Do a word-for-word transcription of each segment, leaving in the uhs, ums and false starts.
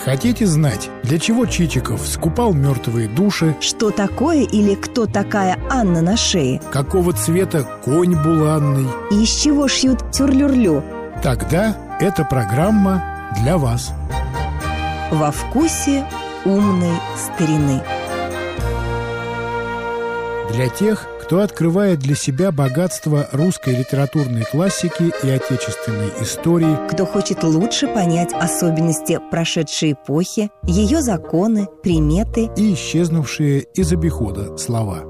Хотите знать, для чего Чичиков скупал мертвые души? Что такое или кто такая Анна на шее? Какого цвета конь буланный? И из чего шьют тюрлюрлю? Тогда эта программа для вас. Во вкусе умной старины. Для тех, кто открывает для себя богатство русской литературной классики и отечественной истории, кто хочет лучше понять особенности прошедшей эпохи, ее законы, приметы и исчезнувшие из обихода слова.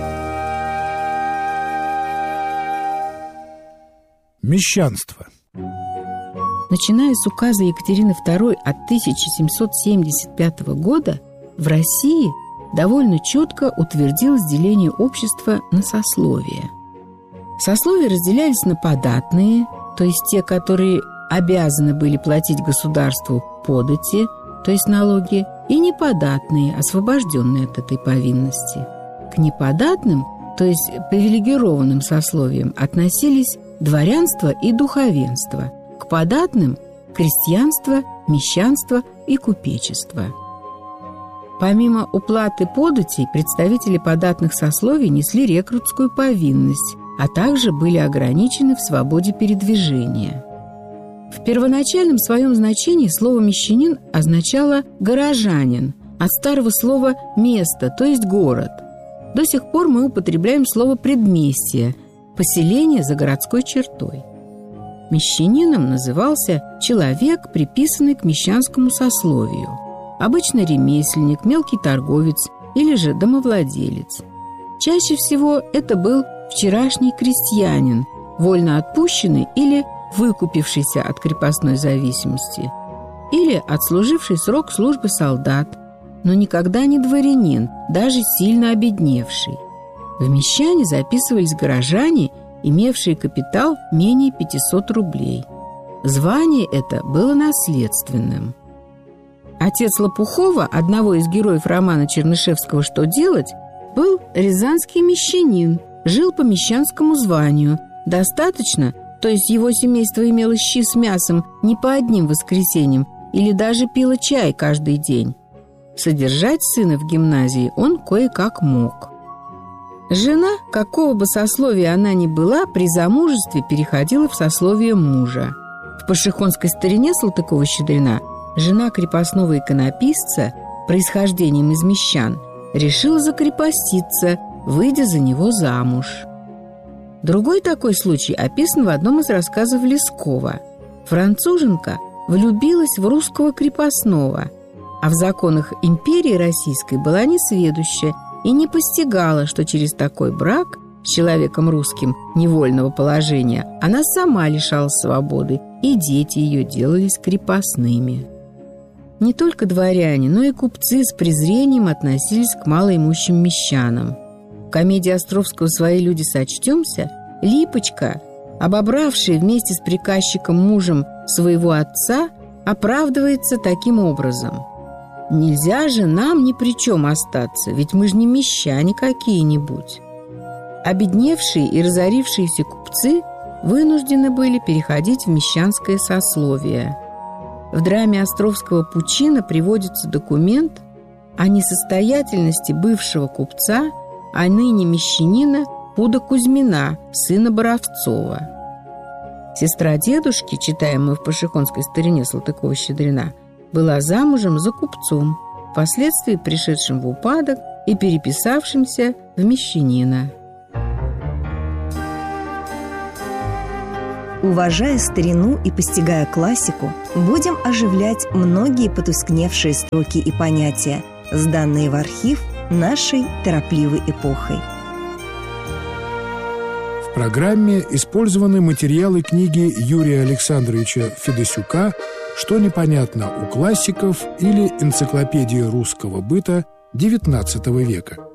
Мещанство. Начиная с указа Екатерины второй от тысяча семьсот семьдесят пятого года в России довольно четко утвердилось деление общества на сословия. Сословия разделялись на податные, то есть те, которые обязаны были платить государству подати, то есть налоги, и неподатные, освобожденные от этой повинности. К неподатным, то есть привилегированным сословиям, относились дворянство и духовенство, к податным – крестьянство, мещанство и купечество. Помимо уплаты податей, представители податных сословий несли рекрутскую повинность, а также были ограничены в свободе передвижения. В первоначальном своем значении слово «мещанин» означало «горожанин», от старого слова «место», то есть «город». До сих пор мы употребляем слово «предместье», поселение за городской чертой. Мещанином назывался человек, приписанный к мещанскому сословию. Обычно ремесленник, мелкий торговец или же домовладелец. Чаще всего это был вчерашний крестьянин, вольно отпущенный или выкупившийся от крепостной зависимости, или отслуживший срок службы солдат, но никогда не дворянин, даже сильно обедневший. В мещане записывались горожане, имевшие капитал менее пятисот рублей. Звание это было наследственным. Отец Лопухова, одного из героев романа Чернышевского «Что делать?», был рязанский мещанин, жил по мещанскому званию. Достаточно, то есть его семейство имело щи с мясом не по одним воскресеньям или даже пило чай каждый день. Содержать сына в гимназии он кое-как мог. Жена, какого бы сословия она ни была, при замужестве переходила в сословие мужа. В пашихонской старине Салтыкова-Щедрина жена крепостного иконописца, происхождением из мещан, решила закрепоститься, выйдя за него замуж. Другой такой случай описан в одном из рассказов Лескова. Француженка влюбилась в русского крепостного, а в законах империи российской была несведуща и не постигала, что через такой брак с человеком русским невольного положения она сама лишалась свободы, и дети ее делались крепостными. Не только дворяне, но и купцы с презрением относились к малоимущим мещанам. В комедии Островского «Свои люди, сочтемся» Липочка, обобравшая вместе с приказчиком мужем своего отца, оправдывается таким образом: «Нельзя же нам ни при чем остаться, ведь мы же не мещане какие-нибудь». Обедневшие и разорившиеся купцы вынуждены были переходить в мещанское сословие. В драме Островского «Пучина» приводится документ о несостоятельности бывшего купца, а ныне мещанина Пуда Кузьмина, сына Боровцова. Сестра дедушки, читаем мы в пашихонской старине Салтыкова-Щедрина, была замужем за купцом, впоследствии пришедшим в упадок и переписавшимся в мещанина. Уважая старину и постигая классику, будем оживлять многие потускневшие строки и понятия, сданные в архив нашей торопливой эпохой. В программе использованы материалы книги Юрия Александровича Федосюка «Что непонятно у классиков» или «Энциклопедия русского быта девятнадцатого века».